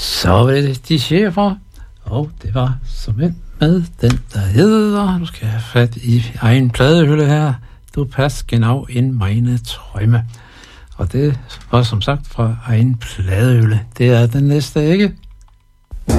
Så var det de chefer, og det var som med den, der hedder, nu skal jeg have fat i egen pladehylde her, du passer genau in meine Träume. Og det var som sagt fra egen pladehylde. Det er den næste, ikke?